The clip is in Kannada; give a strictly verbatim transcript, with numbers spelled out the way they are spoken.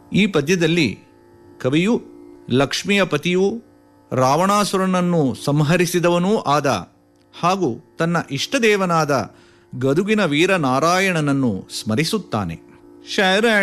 ಈ ಪದ್ಯದಲ್ಲಿ ಕವಿಯು ಲಕ್ಷ್ಮಿಯ ಪತಿಯೂ ರಾವಣಾಸುರನನ್ನು ಸಂಹರಿಸಿದವನೂ ಆದ ಹಾಗೂ ತನ್ನ ಇಷ್ಟದೇವನಾದ ಗದುಗಿನ ವೀರನಾರಾಯಣನನ್ನು ಸ್ಮರಿಸುತ್ತಾನೆ. ಶರಣ